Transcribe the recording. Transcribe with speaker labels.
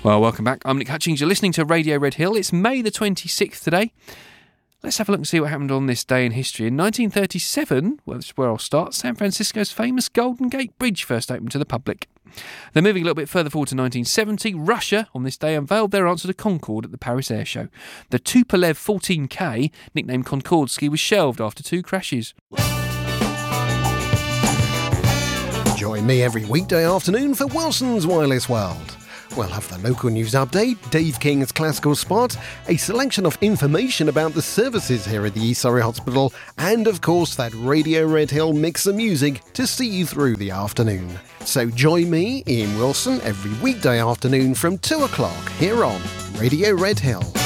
Speaker 1: Well, welcome back. I'm Nick Hutchings. You're listening to Radio Red Hill. It's May the 26th today. Let's have a look and see what happened on this day in history. In 1937, well, that's where I'll start, San Francisco's famous Golden Gate Bridge first opened to the public. Then moving a little bit further forward to 1970, Russia on this day unveiled their answer to Concorde at the Paris Air Show. The Tupolev 14K, nicknamed Konkordsky, was shelved after 2 crashes.
Speaker 2: Join me every weekday afternoon for Wilson's Wireless World. We'll have the local news update, Dave King's classical spot, a selection of information about the services here at the East Surrey Hospital, and of course that Radio Red Hill mix of music to see you through the afternoon. So join me, Ian Wilson, every weekday afternoon from 2 o'clock here on Radio Red Hill.